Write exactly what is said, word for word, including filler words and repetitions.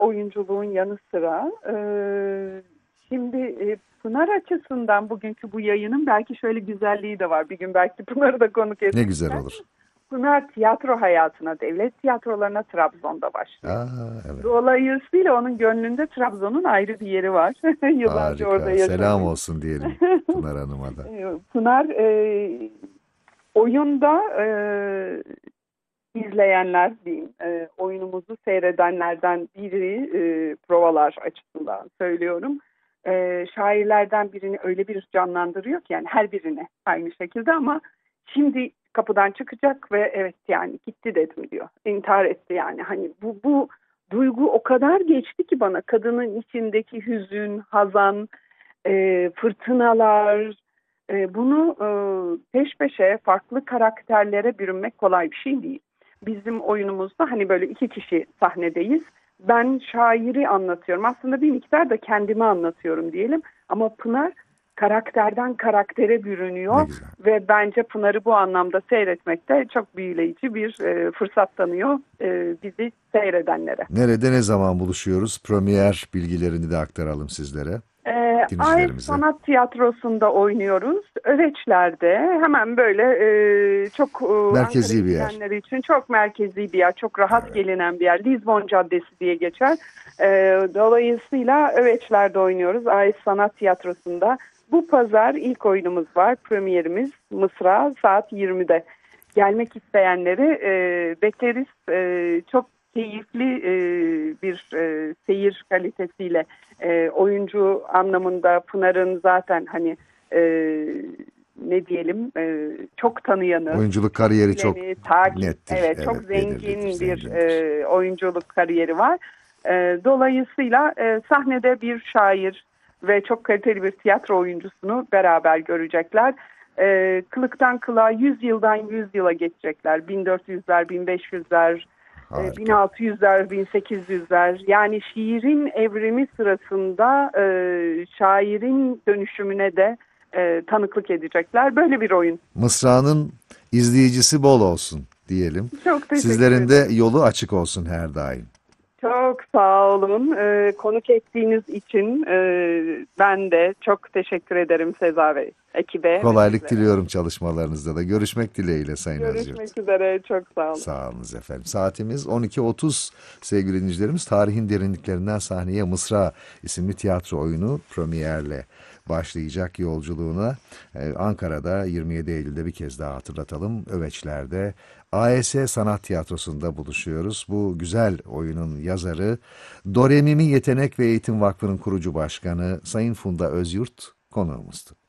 oyunculuğun yanı sıra e, şimdi e, Pınar açısından bugünkü bu yayının belki şöyle güzelliği de var. Bir gün belki Pınar'ı da konuk Ne etmek güzel ister. olur. Pınar tiyatro hayatına, devlet tiyatrolarına Trabzon'da başlıyor. Aa, evet. Dolayısıyla onun gönlünde Trabzon'un ayrı bir yeri var. Yıllarca orada Harika. Selam yaşamış. olsun diyelim Pınar Hanım'a da. Pınar e, oyunda e, izleyenler diyeyim, e, oyunumuzu seyredenlerden biri e, provalar açısından söylüyorum. E, şairlerden birini öyle bir canlandırıyor ki yani her birine aynı şekilde ama şimdi kapıdan çıkacak ve evet yani gitti dedim diyor. İntihar etti yani hani bu bu duygu o kadar geçti ki bana kadının içindeki hüzün, hazan, e, fırtınalar e, bunu e, peş peşe farklı karakterlere bürünmek kolay bir şey değil. Bizim oyunumuzda hani böyle iki kişi sahnedeyiz. Ben şairi anlatıyorum. Aslında bir miktar da kendimi anlatıyorum diyelim. Ama Pınar karakterden karaktere Ne bürünüyor güzel. ve bence Pınar'ı bu anlamda seyretmekte çok büyüleyici bir e, fırsat tanıyor e, bizi seyredenlere. Nerede ne zaman buluşuyoruz? Premier bilgilerini de aktaralım sizlere, Ee, Ay dinleyicilerimize. Sanat Tiyatrosu'nda oynuyoruz. Öveçler'de hemen böyle e, çok e, Ankara'yı Merkezi bir yer. bilenler için çok merkezi bir yer. Çok rahat Evet. gelinen bir yer. Lizbon Caddesi diye geçer. E, dolayısıyla Öveçler'de oynuyoruz. Ay Sanat Tiyatrosu'nda. Bu pazar ilk oyunumuz var. Premierimiz Mısra saat yirmide. Gelmek isteyenleri e, bekleriz. E, çok keyifli e, bir e, seyir kalitesiyle e, oyuncu anlamında Pınar'ın zaten hani e, ne diyelim e, çok tanıyanı, Oyunculuk çok kariyeri çok bileni, takip, nettir. evet çok Evet, zengin belirlidir, bir zengindir. e, oyunculuk kariyeri var. E, dolayısıyla e, sahnede bir şair ve çok kaliteli bir tiyatro oyuncusunu beraber görecekler. E, kılıktan kılığa, yüz yıldan yüz yıla geçecekler. bin dört yüzler, bin beş yüzler, e, bin Harika. altı yüzler, bin sekiz yüzler. Yani şiirin evrimi sırasında e, şairin dönüşümüne de e, tanıklık edecekler. Böyle bir oyun. Mısra'nın izleyicisi bol olsun diyelim. Çok teşekkür Sizlerin de ederim. yolu açık olsun her daim. Çok sağ olun. E, konuk ettiğiniz için e, ben de çok teşekkür ederim Seza Bey, ekibe ve Kolaylık sizlere. diliyorum çalışmalarınızda da. Görüşmek dileğiyle Sayın Özyurt. Görüşmek üzere. Çok sağ olun. Sağ olunuz efendim. Saatimiz on iki otuz sevgili dinleyicilerimiz. Tarihin derinliklerinden sahneye Mısra isimli tiyatro oyunu premierle başlayacak yolculuğuna. Ee, Ankara'da yirmi yedi Eylül'de bir kez daha hatırlatalım. Öveçler'de A E S Sanat Tiyatrosu'nda buluşuyoruz. Bu güzel oyunun yazarı Doremimi Yetenek ve Eğitim Vakfı'nın kurucu başkanı Sayın Funda Özyurt konuğumuzdu.